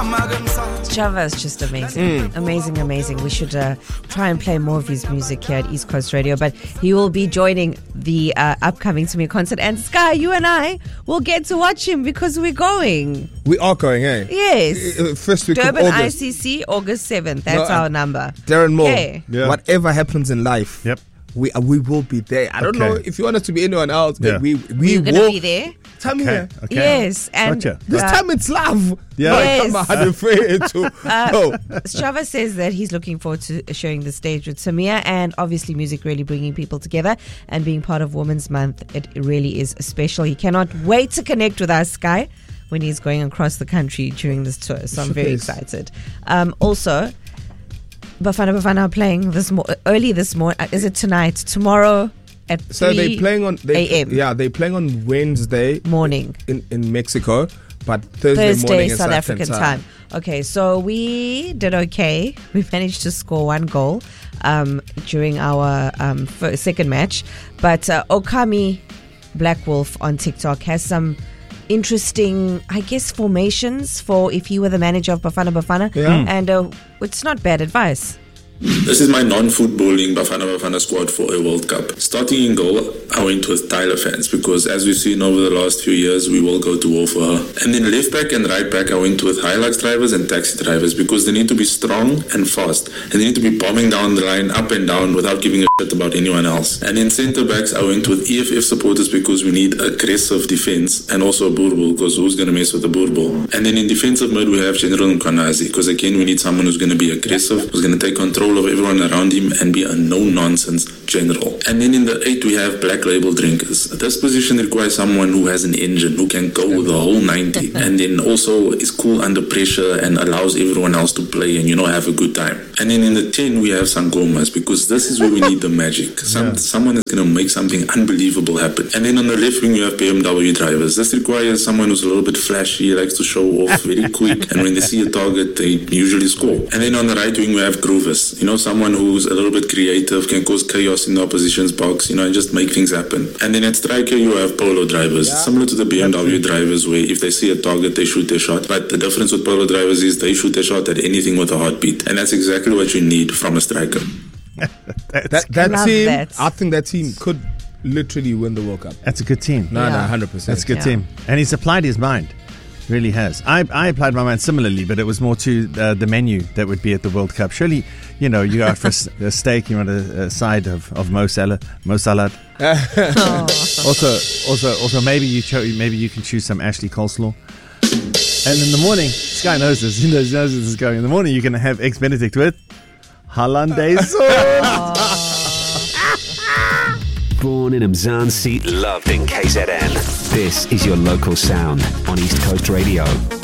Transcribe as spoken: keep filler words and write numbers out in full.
Java is just amazing. Mm. Amazing, amazing. We should uh, try and play more of his music here at East Coast Radio. But he will be joining the uh, upcoming Samir concert. And Sky, you and I will get to watch him because we're going. We are going, eh? Yes. First week Durban of August. I C C, August seventh. That's no, our number. Darren Moore, yeah. Yeah. Whatever happens in life, yep. we uh, we will be there. I don't okay. know if you want us to be anyone else, but yeah. we we We're will gonna be there. Time okay. here. Okay. Yes. And gotcha. This uh, time it's love. Yeah. Yes. Come on, to, uh, oh. Strava says that he's looking forward to sharing the stage with Samir, and obviously music really bringing people together and being part of Women's Month. It really is special. He cannot wait to connect with us, Sky, when he's going across the country during this tour. So I'm very excited. Um, also, Bafana Bafana are playing this mo- early this morning. Is it tonight? Tomorrow at so they playing on they, a m Yeah, they're playing on Wednesday morning in, in Mexico, but Thursday, Thursday morning South African African time. time. Okay, so we did okay. We managed to score one goal um, during our um, first, second match, but uh, Okami Black Wolf on TikTok has some interesting, I guess, formations for if you were the manager of Bafana Bafana, yeah. and uh, it's not bad advice. This is my non-footballing Bafana Bafana squad for a World Cup. Starting in goal, I went with Tyler Fans because as we've seen over the last few years, we will go to war for her. And then left back and right back, I went with Hilux drivers and taxi drivers because they need to be strong and fast. And they need to be bombing down the line up and down without giving a shit about anyone else. And in centre backs, I went with E F F supporters because we need aggressive defence and also a Bourbal because who's going to mess with the Bourbal? And then in defensive mode, we have General Mkhwanazi because again, we need someone who's going to be aggressive, who's going to take control of everyone around him and be a no-nonsense general. And then in the eight, we have Black Label drinkers. This position requires someone who has an engine, who can go the whole ninety, and then also is cool under pressure and allows everyone else to play and, you know, have a good time. And then in the ten, we have Sangomas because this is where we need the magic. Some, yeah. Someone is going to make something unbelievable happen. And then on the left wing, you have B M W drivers. This requires someone who's a little bit flashy, likes to show off very quick, and when they see a target, they usually score. And then on the right wing, we have groovers. You know, someone who's a little bit creative, can cause chaos in the opposition's box, you know, and just make things happen. And then at striker, you have polo drivers, yeah. similar to the B M W drivers, where if they see a target, they shoot their shot. But the difference with polo drivers is they shoot their shot at anything with a heartbeat. And that's exactly what you need from a striker. that that team, that. I think that team could literally win the World Cup. That's a good team. No, yeah. no, one hundred percent. That's a good yeah. team. And he's applied his mind. Really has. I, I applied my mind similarly, but it was more to uh, the menu that would be at the World Cup. Surely, you know, you go out for a, a steak, you want a, a side of, of Mo salad. Mo salad. Oh. Also, also, also, maybe you cho- maybe you can choose some Ashley coleslaw. And in the morning, Sky knows this. He knows, knows this is going. In the morning, you can have eggs Benedict with hollandaise sauce. Born in Mzansi, loved in K Z N. This is your local sound on East Coast Radio.